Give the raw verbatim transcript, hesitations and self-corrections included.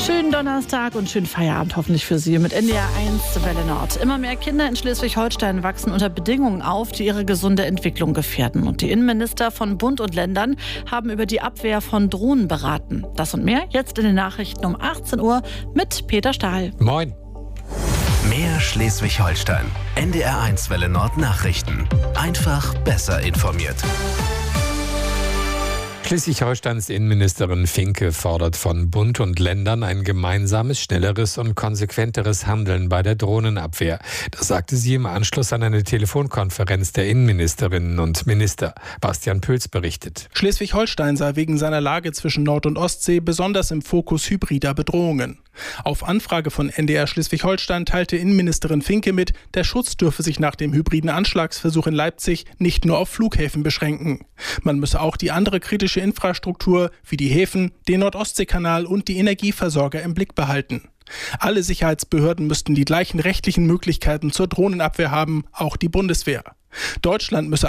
Schönen Donnerstag und schönen Feierabend hoffentlich für Sie mit N D R eins Welle Nord. Immer mehr Kinder in Schleswig-Holstein wachsen unter Bedingungen auf, die ihre gesunde Entwicklung gefährden. Und die Innenminister von Bund und Ländern haben über die Abwehr von Drohnen beraten. Das und mehr jetzt in den Nachrichten um achtzehn Uhr mit Peter Stahl. Moin. Mehr Schleswig-Holstein. N D R eins Welle Nord Nachrichten. Einfach besser informiert. Schleswig-Holsteins Innenministerin Finke fordert von Bund und Ländern ein gemeinsames, schnelleres und konsequenteres Handeln bei der Drohnenabwehr. Das sagte sie im Anschluss an eine Telefonkonferenz der Innenministerinnen und Minister. Bastian Pöls berichtet. Schleswig-Holstein sei wegen seiner Lage zwischen Nord- und Ostsee besonders im Fokus hybrider Bedrohungen. Auf Anfrage von N D R Schleswig-Holstein teilte Innenministerin Finke mit, der Schutz dürfe sich nach dem hybriden Anschlagsversuch in Leipzig nicht nur auf Flughäfen beschränken. Man müsse auch die andere kritische Infrastruktur wie die Häfen, den Nord-Ostsee-Kanal und die Energieversorger im Blick behalten. Alle Sicherheitsbehörden müssten die gleichen rechtlichen Möglichkeiten zur Drohnenabwehr haben, auch die Bundeswehr. Deutschland müsse